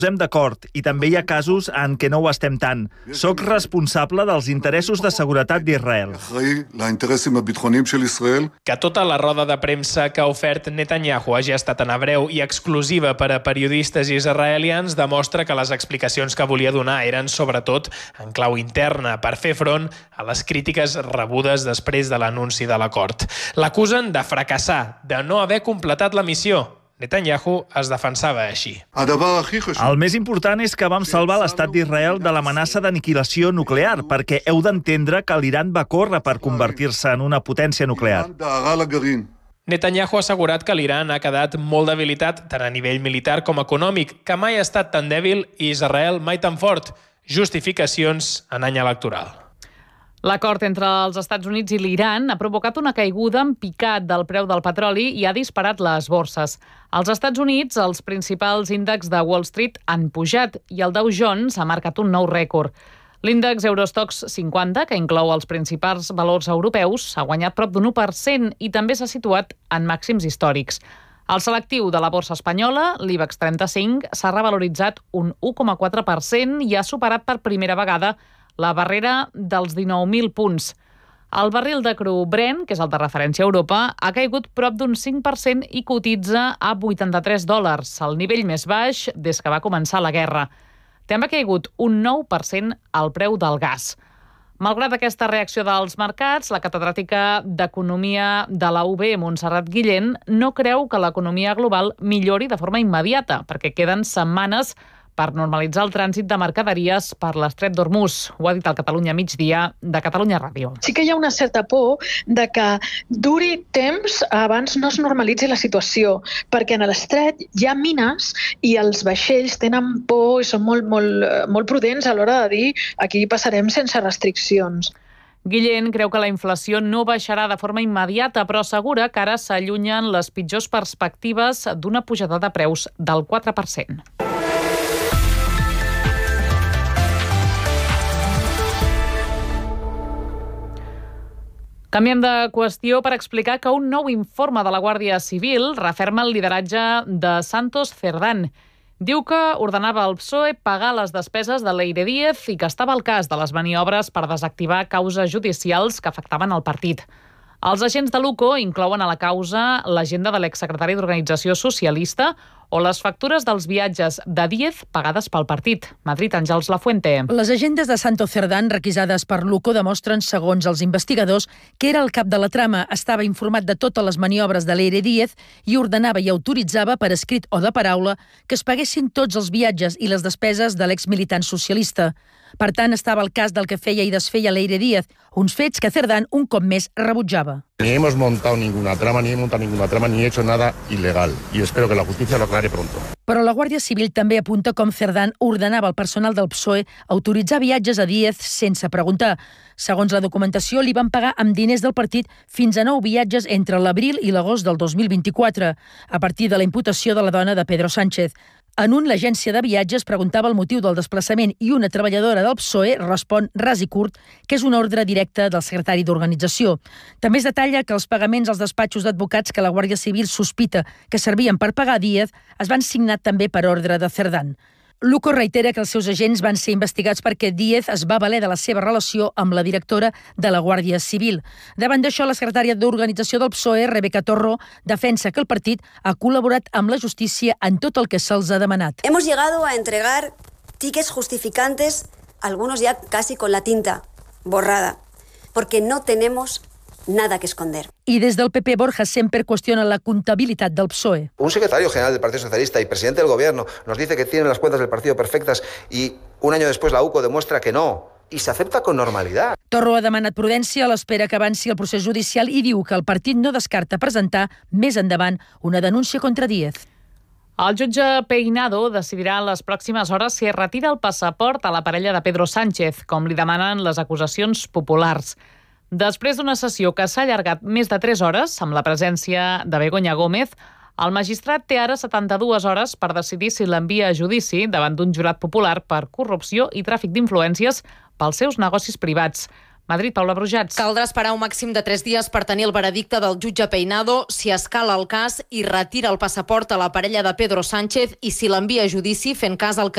posem d'acord i també hi ha casos en què no ho estem tant. Soc responsable dels interessos de seguretat d'Israel. Que tota la roda de premsa que ha ofert Netanyahu hagi estat en hebreu i exclusiva per a periodistes israelians demostra que les explicacions que volia donar eren sobretot en clau interna per fer front a les crítiques rebudes després de l'anunci de l'acord. L'acusen de fracassar, de no haver completat la missió. Netanyahu es defensava així. El més important és que vam salvar l'estat d'Israel de l'amenaça d'aniquilació nuclear, perquè heu d'entendre que l'Iran va córrer per convertir-se en una potència nuclear. Netanyahu ha assegurat que l'Iran ha quedat molt debilitat tant a nivell militar com econòmic, que mai ha estat tan dèbil i Israel mai tan fort. Justificacions en any electoral. L'acord entre els Estats Units i l'Iran ha provocat una caiguda en picat del preu del petroli i ha disparat les borses. Als Estats Units, els principals índexs de Wall Street han pujat i el Dow Jones ha marcat un nou rècord. L'índex Eurostoxx 50, que inclou els principals valors europeus, ha guanyat prop d'un 1% i també s'ha situat en màxims històrics. El selectiu de la borsa espanyola, l'IBEX 35, s'ha revaloritzat un 1,4% i ha superat per primera vegada la barrera dels 19.000 punts. El barril de cru Brent, que és el de referència a Europa, ha caigut prop d'un 5% i cotitza a $83, el nivell més baix des que va començar la guerra. També ha caigut un 9% al preu del gas. Malgrat aquesta reacció dels mercats, la catedràtica d'Economia de la UB, Montserrat Guillén, no creu que l'economia global millori de forma immediata, perquè queden setmanes per normalitzar el trànsit de mercaderies per l'Estret d'Hormuz. Ho ha dit el Catalunya Migdia de Catalunya Ràdio. Sí que hi ha una certa por de que duri temps abans no es normalitzi la situació, perquè en l'estret hi ha mines i els vaixells tenen por i són molt prudents a l'hora de dir aquí passarem sense restriccions. Guillén creu que la inflació no baixarà de forma immediata, però assegura que ara s'allunyen les pitjors perspectives d'una pujada de preus del 4%. Canviem de qüestió per explicar que un nou informe de la Guàrdia Civil referma el lideratge de Santos Cerdán. Diu que ordenava al PSOE pagar les despeses de Leire Díez i que estava al cas de les maniobres per desactivar causes judicials que afectaven el partit. Els agents de l'UCO inclouen a la causa l'agenda de l'exsecretari d'Organització Socialista o les factures dels viatges de Díez pagades pel partit. Madrid, Àngels Lafuente. Les agendes de Santos Cerdán requisades per l'UCO demostren, segons els investigadors, que era el cap de la trama, estava informat de totes les maniobres de Leire Díez i ordenava i autoritzava per escrit o de paraula que es paguessin tots els viatges i les despeses de l'exmilitant socialista. Per tant, estava al cas del que feia i desfeia Leire Díez, uns fets que Cerdán un cop més rebutjava. Ni hemos montado ninguna trama, ni he hecho nada ilegal. Y espero que la justicia lo aclare pronto. Però la Guàrdia Civil també apunta com Cerdán ordenava al personal del PSOE autoritzar viatges a Díez sense preguntar. Segons la documentació, li van pagar amb diners del partit fins a 9 viatges entre l'abril i l'agost del 2024, a partir de la imputació de la dona de Pedro Sánchez. En un, l'agència de viatges preguntava el motiu del desplaçament i una treballadora del PSOE respon ras i curt que és una ordre directa del secretari d'organització. També es detalla que els pagaments als despatxos d'advocats que la Guàrdia Civil sospita que servien per pagar Díez es van signar també per ordre de Cerdán. L'UCO reitera que els seus agents van ser investigats perquè Díez es va valer de la seva relació amb la directora de la Guàrdia Civil. Davant d'això, la secretària d'Organització del PSOE, Rebeca Torró, defensa que el partit ha col·laborat amb la justícia en tot el que se'ls ha demanat. Hemos llegado a entregar tickets justificantes, algunos ya casi con la tinta borrada, porque no tenemos nada que esconder. I des del PP, Borja Semper qüestiona la comptabilitat del PSOE. Un secretario general del Partido Socialista y presidente del Gobierno nos dice que tienen las cuentas del partido perfectas y un año después la UCO demuestra que no. Y se acepta con normalidad. Torró ha demanat prudència a l'espera que avanci el procés judicial i diu que el partit no descarta presentar més endavant una denúncia contra Díez. El jutge Peinado decidirà en les pròximes hores si es retira el passaport a la parella de Pedro Sánchez, com li demanen les acusacions populars. Després d'una sessió que s'ha allargat més de 3 hores, amb la presència de Begoña Gómez, el magistrat té ara 72 hores per decidir si l'envia a judici davant d'un jurat popular per corrupció i tràfic d'influències pels seus negocis privats. Madrid, Paula Brujats. Caldrà esperar un màxim de 3 dies per tenir el veredicte del jutge Peinado si escala el cas i retira el passaport a la parella de Pedro Sánchez i si l'envia a judici fent cas al que